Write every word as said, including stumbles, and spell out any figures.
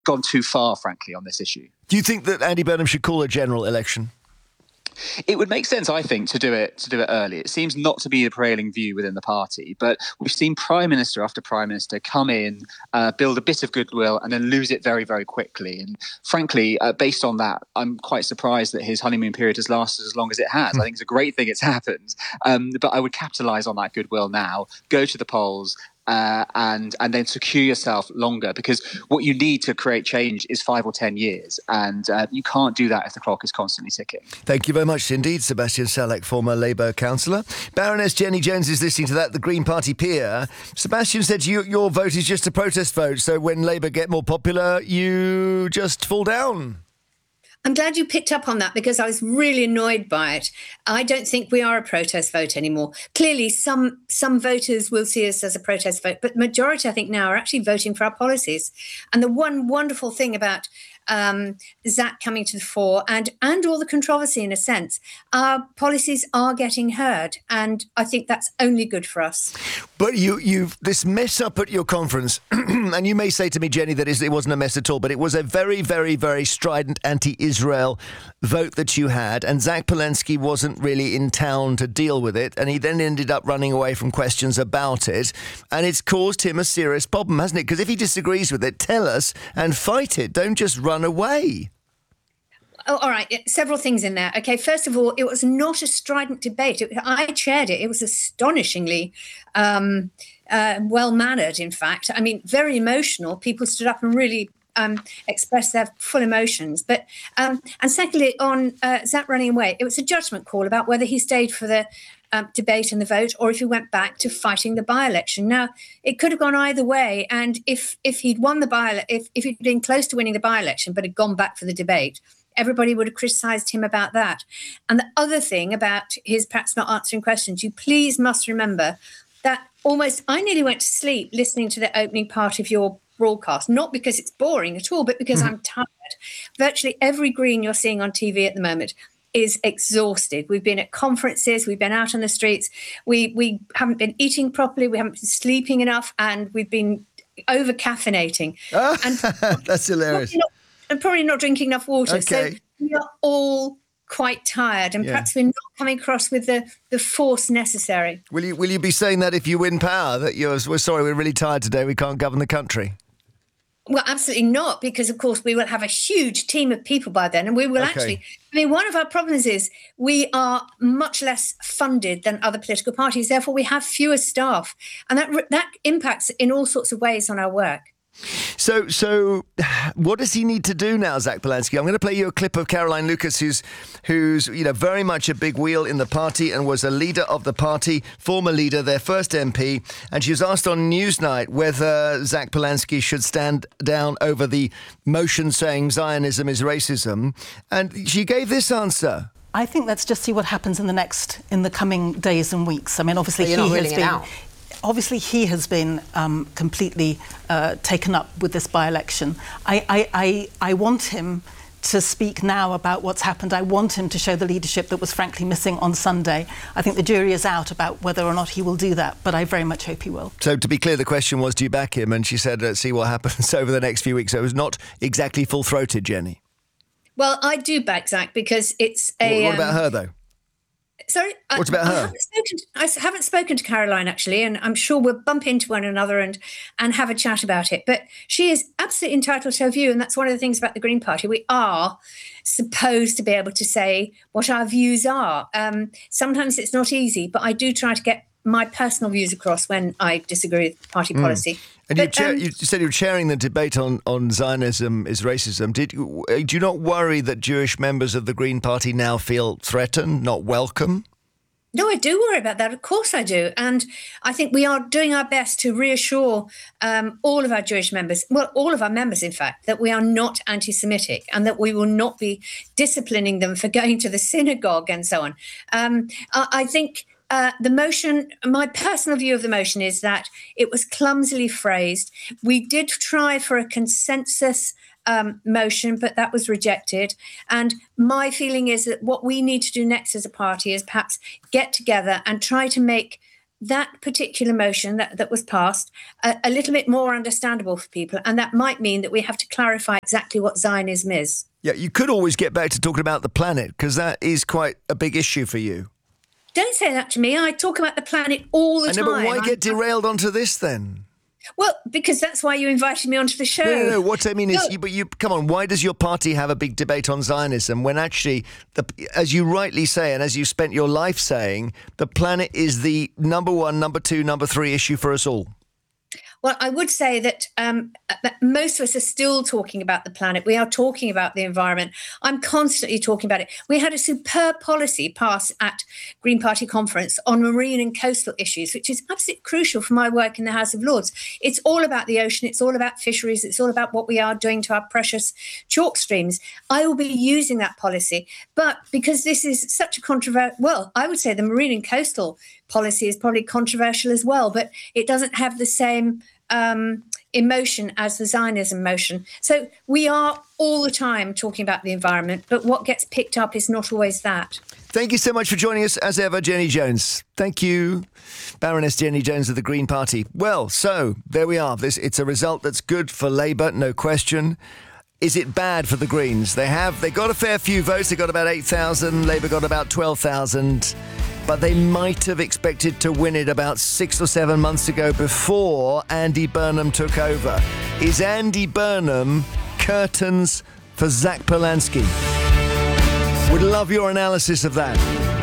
gone too far, frankly, on this issue. Do you think that Andy Burnham should call a general election? It would make sense, I think, to do it to do it early. It seems not to be the prevailing view within the party, but we've seen Prime Minister after Prime Minister come in, uh, build a bit of goodwill, and then lose it very, very quickly. And frankly, uh, based on that, I'm quite surprised that his honeymoon period has lasted as long as it has. I think it's a great thing it's happened, um, but I would capitalise on that goodwill now, go to the polls, Uh, and and then secure yourself longer, because what you need to create change is five or ten years, and uh, you can't do that if the clock is constantly ticking. Thank you very much indeed, Sebastian Salek, former Labour councillor. Baroness Jenny Jones is listening to that, the Green Party peer. Sebastian said you, your vote is just a protest vote, so when Labour get more popular, you just fall down. I'm glad you picked up on that, because I was really annoyed by it. I don't think we are a protest vote anymore. Clearly, some some voters will see us as a protest vote, but the majority, I think, now are actually voting for our policies. And the one wonderful thing about um, Zach coming to the fore and, and all the controversy, in a sense, our policies are getting heard. And I think that's only good for us. But you, you've this mess up at your conference, and you may say to me, Jenny, that it wasn't a mess at all, but it was a very, very, very strident anti-Israel vote that you had, and Zach Palensky wasn't really in town to deal with it, and he then ended up running away from questions about it, and it's caused him a serious problem, hasn't it? Because if he disagrees with it, tell us and fight it. Don't just run away. Oh, all right. Several things in there. Okay, first of all, it was not a strident debate. It, I chaired it. It was astonishingly um, uh, well-mannered, in fact. I mean, very emotional. People stood up and really um, expressed their full emotions. But um, and secondly, on uh, Zach running away, it was a judgment call about whether he stayed for the um, debate and the vote, or if he went back to fighting the by-election. Now, it could have gone either way. And if if he'd won the by if if he'd been close to winning the by-election but had gone back for the debate, everybody would have criticised him about that. And the other thing about his perhaps not answering questions, you please must remember that almost I nearly went to sleep listening to the opening part of your broadcast, not because it's boring at all, but because mm. I'm tired. Virtually every Green you're seeing on T V at the moment is exhausted. We've been at conferences, we've been out on the streets, we we haven't been eating properly, we haven't been sleeping enough, and we've been over caffeinating. Oh, and that's hilarious. Not, and probably not drinking enough water. Okay. So we are all quite tired, and yeah. perhaps we're not coming across with the, the force necessary. Will you will you be saying that if you win power, that you're, we're sorry, we're really tired today, we can't govern the country? Well, absolutely not, because, of course, we will have a huge team of people by then, and we will okay. actually... I mean, one of our problems is we are much less funded than other political parties. Therefore, we have fewer staff, and that that impacts in all sorts of ways on our work. So, so what does he need to do now, Zach Palensky? I'm going to play you a clip of Caroline Lucas, who's, who's you know, very much a big wheel in the party and was a leader of the party, former leader, their first M P. And she was asked on Newsnight whether Zach Palensky should stand down over the motion saying Zionism is racism. And she gave this answer. I think let's just see what happens in the next, in the coming days and weeks. I mean, obviously, so he has been... Obviously, he has been um, completely uh, taken up with this by-election. I, I, I, I want him to speak now about what's happened. I want him to show the leadership that was frankly missing on Sunday. I think the jury is out about whether or not he will do that, but I very much hope he will. So to be clear, the question was, do you back him? And she said, let's see what happens over the next few weeks. So it was not exactly full-throated, Jenny. Well, I do back Zach because it's a... What, what about um, her, though? Sorry? What about her? I haven't, spoken to, I haven't spoken to Caroline, actually, and I'm sure we'll bump into one another and, and have a chat about it. But she is absolutely entitled to her view, and that's one of the things about the Green Party. We are supposed to be able to say what our views are. Um, sometimes it's not easy, but I do try to get my personal views across when I disagree with party mm. policy. And but, you, cha- um, you said you were chairing the debate on, on Zionism is racism. Did you, do you not worry that Jewish members of the Green Party now feel threatened, not welcome? No, I do worry about that. Of course I do. And I think we are doing our best to reassure um, all of our Jewish members, well, all of our members, in fact, that we are not anti-Semitic and that we will not be disciplining them for going to the synagogue and so on. Um, I, I think... Uh, the motion, my personal view of the motion is that it was clumsily phrased. We did try for a consensus um, motion, but that was rejected. And my feeling is that what we need to do next as a party is perhaps get together and try to make that particular motion that, that was passed a, a little bit more understandable for people. And that might mean that we have to clarify exactly what Zionism is. Yeah, you could always get back to talking about the planet, because that is quite a big issue for you. Don't say that to me. I talk about the planet all the I know, time. but why I'm- get derailed onto this then? Well, because that's why you invited me onto the show. No, no, no. What I mean is, No. you, but you come on. Why does your party have a big debate on Zionism when actually, the, as you rightly say, and as you spent your life saying, the planet is the number one, number two, number three issue for us all? Well, I would say that um, that most of us are still talking about the planet. We are talking about the environment. I'm constantly talking about it. We had a superb policy passed at Green Party conference on marine and coastal issues, which is absolutely crucial for my work in the House of Lords. It's all about the ocean. It's all about fisheries. It's all about what we are doing to our precious chalk streams. I will be using that policy. But because this is such a controversial, well, I would say the marine and coastal policy is probably controversial as well, but it doesn't have the same um, emotion as the Zionism motion. So we are all the time talking about the environment, but what gets picked up is not always that. Thank you so much for joining us, as ever, Jenny Jones. Thank you, Baroness Jenny Jones of the Green Party. Well, so there we are. This it's a result that's good for Labour, no question. Is it bad for the Greens? They have they got a fair few votes. They got about eight thousand. Labour got about twelve thousand. But they might have expected to win it about six or seven months ago before Andy Burnham took over. Is Andy Burnham curtains for Zach Polanski? Would love your analysis of that.